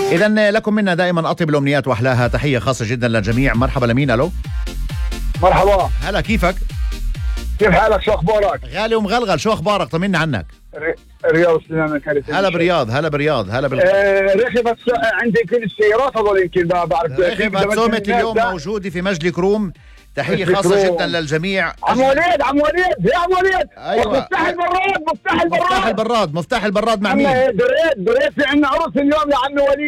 إذن لكم منا دائما أطيب الأمنيات وأحلاها. تحية خاصة جدا للجميع. مرحبا لمين؟ ألو مرحبا. هلا، كيفك؟ كيف حالك؟ شو اخبارك؟ غالي ومغلغل، شو أخبارك؟ طمنا عنك. رياض سلامة. هلا برياض، هلا برياض، هلا رخبت عندي كل السيارات هذول، يمكن ما بعرف. رخبت صومة اليوم موجودة في مجلي كروم. تحية خاصة جدا للجميع. عم وليد يا عم وليد. أيوة. مفتاح البراد مفتاح البراد مع مين؟ دريت في عنا عرس اليوم يا عم وليد.